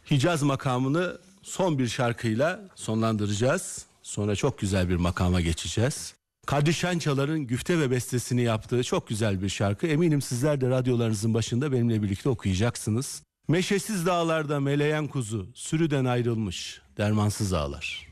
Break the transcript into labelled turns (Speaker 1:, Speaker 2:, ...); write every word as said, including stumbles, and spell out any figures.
Speaker 1: Hicaz makamını son bir şarkıyla sonlandıracağız. Sonra çok güzel bir makama geçeceğiz. Kadri Şençalar'ın güfte ve bestesini yaptığı çok güzel bir şarkı. Eminim sizler de radyolarınızın başında benimle birlikte okuyacaksınız. Meşesiz dağlarda meleyen kuzu, sürüden ayrılmış dermansız ağlar.